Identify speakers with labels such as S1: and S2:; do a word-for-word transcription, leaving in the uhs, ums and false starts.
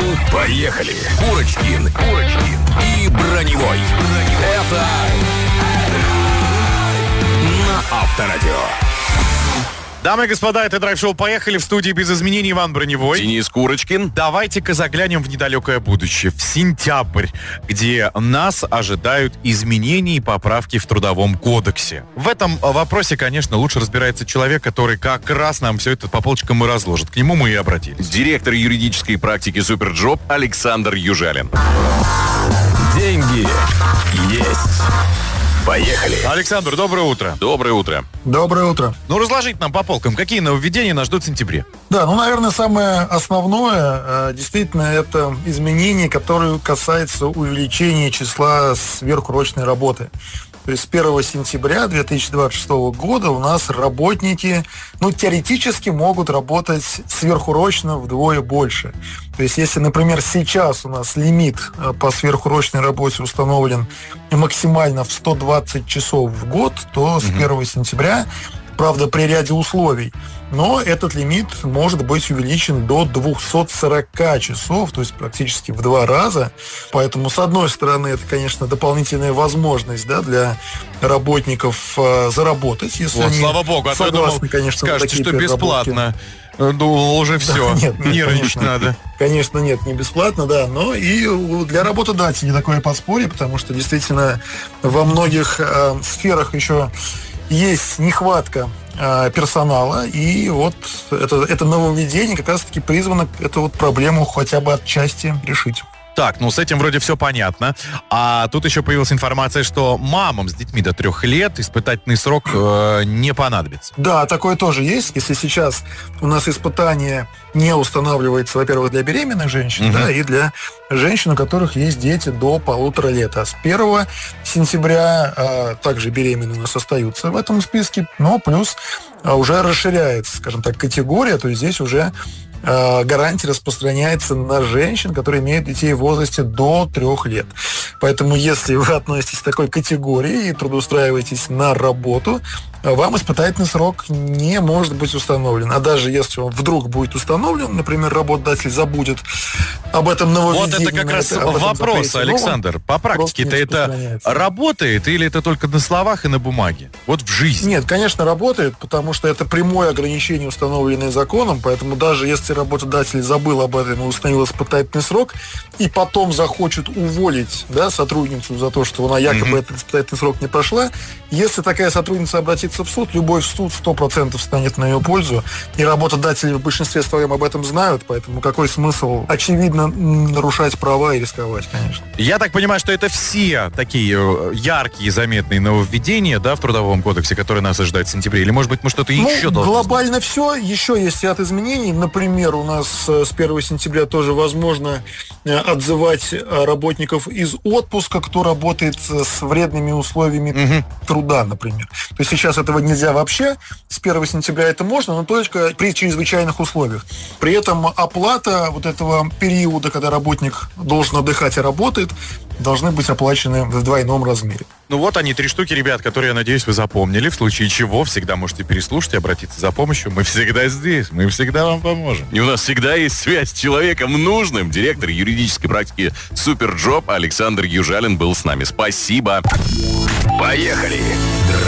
S1: Поехали. Курочкин, Курочкин и Броневой. Это на Авторадио.
S2: Дамы и господа, это драйв-шоу «Поехали», в студии без изменений Иван Броневой.
S1: Денис Курочкин.
S2: Давайте-ка заглянем в недалекое будущее, в сентябрь, где нас ожидают изменения и поправки в Трудовом кодексе. В этом вопросе, конечно, лучше разбирается человек, который как раз нам все это по полочкам и разложит. К нему мы и обратились.
S1: Директор юридической практики «Суперджоп» Александр Южалин.
S3: Деньги есть. Поехали.
S2: Александр, доброе утро.
S1: Доброе утро.
S4: Доброе утро.
S2: Ну, разложите нам по полкам, какие нововведения нас ждут в сентябре?
S4: Да, ну, наверное, самое основное, действительно, это изменение, которое касается увеличения числа сверхурочной работы. То есть с первого сентября две тысячи двадцать шестого года у нас работники, ну, теоретически могут работать сверхурочно вдвое больше. То есть если, например, сейчас у нас лимит по сверхурочной работе установлен максимально в сто двадцать часов в год, то с первого сентября, правда, при ряде условий, но этот лимит может быть увеличен до двухсот сорока часов, то есть практически в два раза. Поэтому, с одной стороны, это, конечно, дополнительная возможность, да, для работников э, заработать, если
S2: вот,
S4: они
S2: слава богу, а то
S4: согласны,
S2: думал,
S4: конечно,
S2: скажете, что
S4: переработки.
S2: Бесплатно. Думал, уже все,
S4: да, нет, нет,
S2: нервничать
S4: конечно,
S2: надо.
S4: Конечно, нет, не бесплатно, да, но и для работодателей такое подспорье, потому что действительно во многих э, сферах еще есть нехватка э, персонала, и вот это, это нововведение как раз-таки призвано эту вот проблему хотя бы отчасти решить.
S2: Так, ну с этим вроде все понятно. А тут еще появилась информация, что мамам с детьми до трех лет испытательный срок э, не понадобится.
S4: Да, такое тоже есть. Если сейчас у нас испытание не устанавливается, во-первых, для беременных женщин,
S2: Угу.
S4: да, и для женщин, у которых есть дети до полутора лет. А с первого сентября э, также беременные у нас остаются в этом списке, но плюс э, уже расширяется, скажем так, категория, то есть здесь уже гарантия распространяется на женщин, которые имеют детей в возрасте до трех лет. Поэтому, если вы относитесь к такой категории и трудоустраиваетесь на работу, вам испытательный срок не может быть установлен. А даже если он вдруг будет установлен, например, работодатель забудет об этом нововведении.
S2: Вот это как раз
S4: это,
S2: вопрос,
S4: запрете,
S2: Александр. По практике-то это работает или это только на словах и на бумаге? Вот в жизни.
S4: Нет, конечно, работает, потому что это прямое ограничение, установленное законом, поэтому даже если работодатель забыл об этом и установил испытательный срок, и потом захочет уволить, да, сотрудницу за то, что она якобы mm-hmm. этот испытательный срок не прошла, если такая сотрудница обратится в суд, любой суд сто процентов станет на ее пользу, и работодатели в большинстве своем об этом знают, поэтому какой смысл, очевидно, нарушать права и рисковать, конечно.
S2: Я так понимаю, что это все такие яркие, заметные нововведения, да, в Трудовом кодексе, которые нас ожидают в сентябре, или, может быть, мы что-то
S4: ну,
S2: еще должны
S4: глобально
S2: знать?
S4: Все, еще есть ряд изменений, например, у нас с первого сентября тоже возможно отзывать работников из отпуска, кто работает с вредными условиями угу. труда, например. То есть сейчас этого нельзя вообще, с первого сентября это можно, но только при чрезвычайных условиях. При этом оплата вот этого периода, когда работник должен отдыхать и работает, должны быть оплачены в двойном размере.
S2: Ну вот они, три штуки, ребят, которые, я надеюсь, вы запомнили. В случае чего всегда можете переслушать и обратиться за помощью. Мы всегда здесь, мы всегда вам поможем.
S1: И у нас всегда есть связь с человеком нужным. Директор юридической практики «Суперджоп» Александр Южалин был с нами. Спасибо.
S3: Поехали.